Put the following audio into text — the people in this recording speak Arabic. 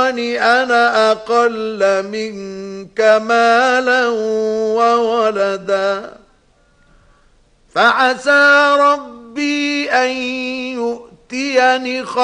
أنا أقل منك مالا وولدا فعسى ربي أن يؤتيني